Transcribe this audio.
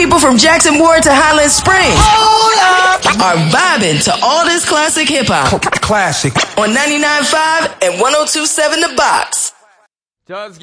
people from Jackson Ward to Highland Springs are vibing to all this classic hip-hop. Classic. On 99.5 and 102.7 The Box.